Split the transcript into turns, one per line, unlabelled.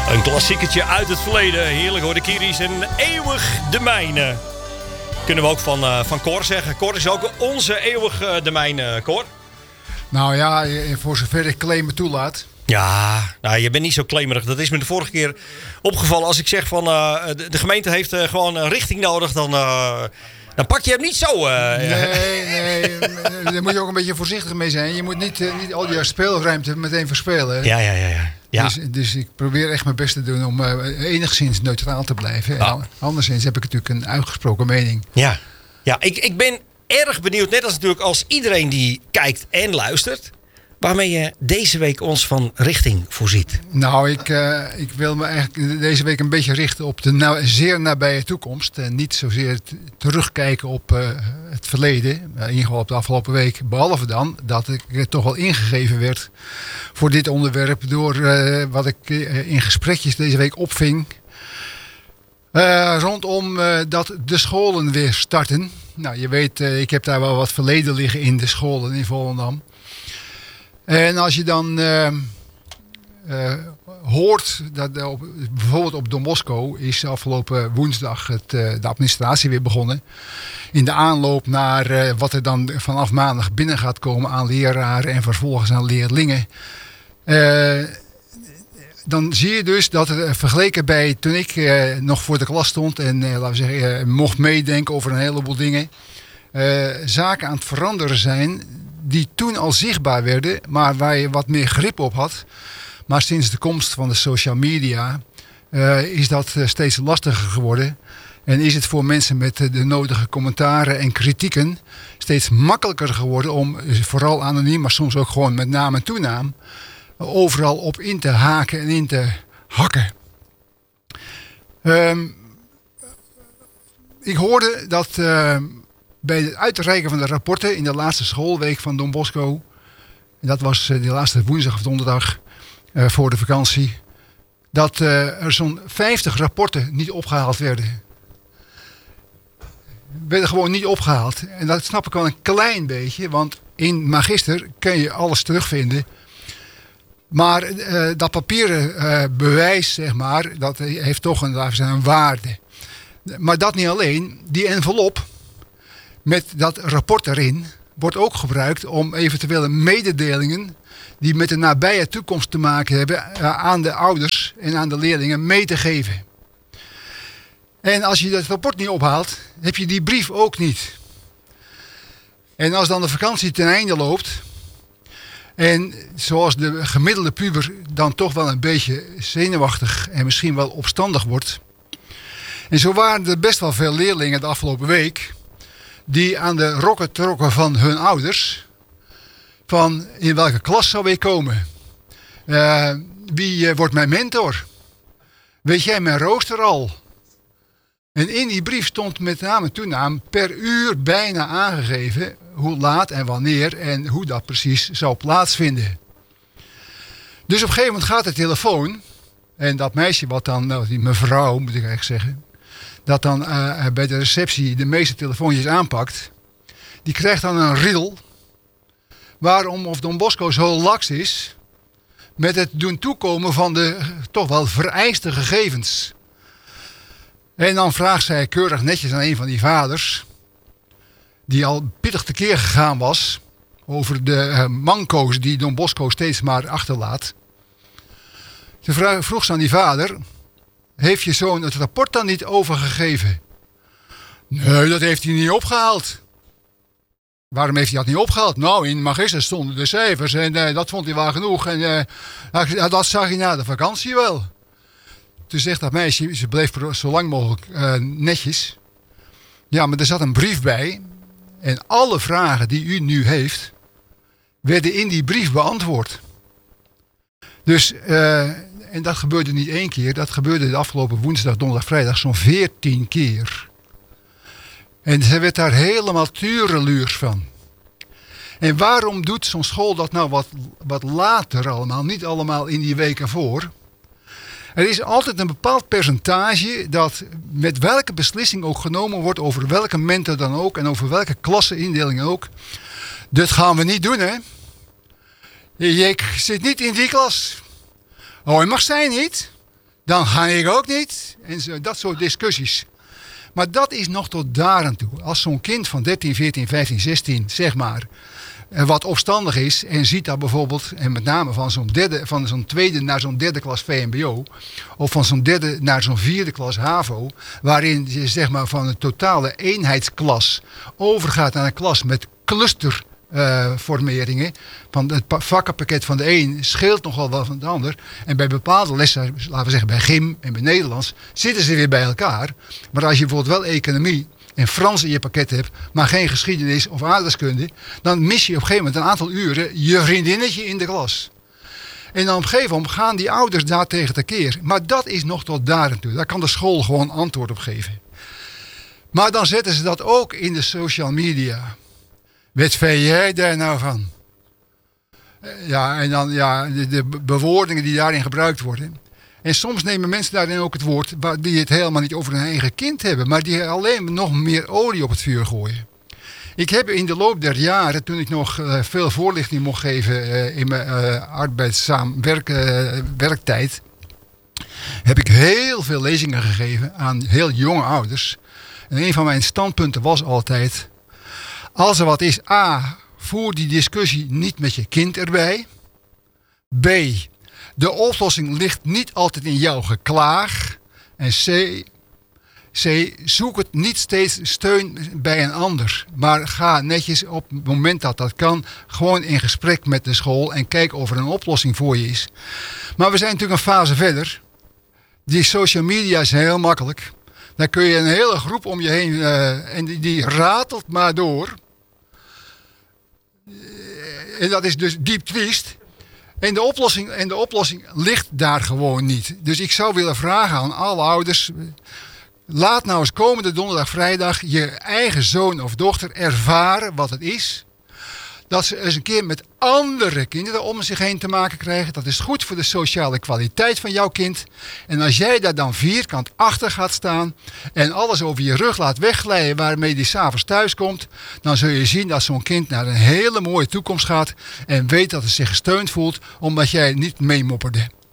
Een klassieketje uit het verleden. Heerlijk hoor, de Kiris en eeuwig de mijne. Kunnen we ook van Cor zeggen. Cor is ook onze eeuwig de mijne, Cor.
Nou ja, voor zover ik claimen toelaat.
Ja, nou, je bent niet zo claimerig. Dat is me de vorige keer opgevallen. Als ik zeg van de gemeente heeft gewoon een richting nodig, dan pak je hem niet zo.
Nee, daar moet je ook een beetje voorzichtig mee zijn. Je moet niet al je speelruimte meteen verspelen.
Ja.
Dus ik probeer echt mijn best te doen om enigszins neutraal te blijven.
Ah.
En anderszins heb ik natuurlijk een uitgesproken mening.
Ja, ik ben erg benieuwd, net als natuurlijk als iedereen die kijkt en luistert, waarmee je deze week ons van richting voorziet.
Nou, ik wil me eigenlijk deze week een beetje richten op de zeer nabije toekomst. En niet zozeer terugkijken op het verleden. In ieder geval op de afgelopen week. Behalve dan dat ik toch wel ingegeven werd voor dit onderwerp door wat ik in gesprekjes deze week opving. Rondom dat de scholen weer starten. Nou, je weet, ik heb daar wel wat verleden liggen in de scholen in Volendam. En als je dan hoort dat bijvoorbeeld op Don Bosco is afgelopen woensdag de administratie weer begonnen. In de aanloop naar wat er dan vanaf maandag binnen gaat komen aan leraren en vervolgens aan leerlingen. Dan zie je dus dat het vergeleken bij toen ik nog voor de klas stond en laten we zeggen, mocht meedenken over een heleboel dingen. Zaken aan het veranderen zijn die toen al zichtbaar werden, maar waar je wat meer grip op had. Maar sinds de komst van de social media is dat steeds lastiger geworden. En is het voor mensen met de nodige commentaren en kritieken steeds makkelijker geworden om, vooral anoniem, maar soms ook gewoon met naam en toenaam, overal op in te haken en in te hakken. Ik hoorde dat bij het uitreiken van de rapporten in de laatste schoolweek van Don Bosco, en dat was de laatste woensdag of donderdag voor de vakantie, dat er zo'n 50 rapporten niet opgehaald werden. Werden gewoon niet opgehaald. En dat snap ik wel een klein beetje, want in Magister kun je alles terugvinden. Maar dat papieren bewijs, zeg maar, dat heeft toch een waarde. Maar dat niet alleen. Die envelop met dat rapport erin wordt ook gebruikt om eventuele mededelingen die met de nabije toekomst te maken hebben aan de ouders en aan de leerlingen mee te geven. En als je dat rapport niet ophaalt, heb je die brief ook niet. En als dan de vakantie ten einde loopt en zoals de gemiddelde puber dan toch wel een beetje zenuwachtig en misschien wel opstandig wordt. En zo waren er best wel veel leerlingen de afgelopen week die aan de rokken trokken van hun ouders. Van in welke klas zou ik komen? Wie wordt mijn mentor? Weet jij mijn rooster al? En in die brief stond met naam en toenaam per uur bijna aangegeven hoe laat en wanneer en hoe dat precies zou plaatsvinden. Dus op een gegeven moment gaat de telefoon en dat meisje wat dan, die mevrouw moet ik eigenlijk zeggen, dat dan bij de receptie de meeste telefoontjes aanpakt, die krijgt dan een riddel waarom of Don Bosco zo laks is met het doen toekomen van de toch wel vereiste gegevens. En dan vraagt zij keurig netjes aan een van die vaders, die al pittig tekeer gegaan was over de manco's die Don Bosco steeds maar achterlaat. Ze vroeg ze aan die vader, heeft je zoon het rapport dan niet overgegeven? Nee, dat heeft hij niet opgehaald. Waarom heeft hij dat niet opgehaald? Nou, in Magister stonden de cijfers en dat vond hij wel genoeg. En dat zag hij na de vakantie wel. Toen zegt dat meisje, ze bleef zo lang mogelijk netjes. Ja, maar er zat een brief bij. En alle vragen die u nu heeft, werden in die brief beantwoord. Dus, en dat gebeurde niet 1 keer. Dat gebeurde de afgelopen woensdag, donderdag, vrijdag zo'n 14 keer. En ze werd daar helemaal tureluurs van. En waarom doet zo'n school dat nou wat later allemaal? Niet allemaal in die weken voor. Er is altijd een bepaald percentage dat met welke beslissing ook genomen wordt over welke mentor dan ook en over welke klasseindeling ook. Dat gaan we niet doen, hè? Je zit niet in die klas. Oh, je mag zij niet? dan ga ik ook niet. En dat soort discussies. Maar dat is nog tot daar aan toe. Als zo'n kind van 13, 14, 15, 16, zeg maar, wat opstandig is en ziet dat bijvoorbeeld, en met name van zo'n tweede naar zo'n derde klas VMBO, of van zo'n derde naar zo'n vierde klas HAVO, waarin je zeg maar van een totale eenheidsklas overgaat naar een klas met clusterformeringen. Van het vakkenpakket van de een scheelt nogal wel van de ander. En bij bepaalde lessen, laten we zeggen bij gym en bij Nederlands, zitten ze weer bij elkaar. Maar als je bijvoorbeeld wel economie en Frans in je pakket hebt, maar geen geschiedenis of aardrijkskunde, dan mis je op een gegeven moment een aantal uren je vriendinnetje in de klas. En dan op een gegeven moment gaan die ouders daar tegen tekeer. Maar dat is nog tot daar aan toe. Daar kan de school gewoon antwoord op geven. Maar dan zetten ze dat ook in de social media. Wat vind jij daar nou van? Ja, en dan de bewoordingen die daarin gebruikt worden. En soms nemen mensen daarin ook het woord die het helemaal niet over hun eigen kind hebben, maar die alleen nog meer olie op het vuur gooien. Ik heb in de loop der jaren, toen ik nog veel voorlichting mocht geven in mijn werktijd, heb ik heel veel lezingen gegeven aan heel jonge ouders. En een van mijn standpunten was altijd, als er wat is, A, voer die discussie niet met je kind erbij. B, de oplossing ligt niet altijd in jouw geklaag. En C, zoek het niet steeds steun bij een ander. Maar ga netjes op het moment dat dat kan, gewoon in gesprek met de school en kijk of er een oplossing voor je is. Maar we zijn natuurlijk een fase verder. Die social media is heel makkelijk. Dan kun je een hele groep om je heen en die ratelt maar door. En dat is dus diep triest. En de oplossing ligt daar gewoon niet. Dus ik zou willen vragen aan alle ouders, laat nou eens komende donderdag, vrijdag je eigen zoon of dochter ervaren wat het is. Dat ze eens een keer met andere kinderen om zich heen te maken krijgen. Dat is goed voor de sociale kwaliteit van jouw kind. En als jij daar dan vierkant achter gaat staan en alles over je rug laat wegglijden waarmee die 's avonds thuis komt, dan zul je zien dat zo'n kind naar een hele mooie toekomst gaat en weet dat het zich gesteund voelt omdat jij niet meemopperde.